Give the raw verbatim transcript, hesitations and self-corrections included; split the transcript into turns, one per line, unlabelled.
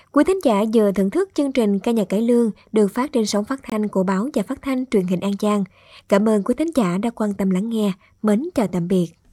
Quý thính giả vừa thưởng thức chương trình Ca nhạc cải lương được phát trên sóng phát thanh của báo và phát thanh truyền hình An Giang. Cảm ơn quý thính giả đã quan tâm lắng nghe. Mến chào tạm biệt.